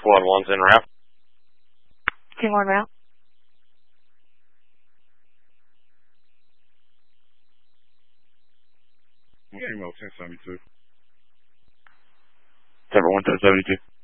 Squad 1's en route. 2 more route. Email 1072. September 1 1072.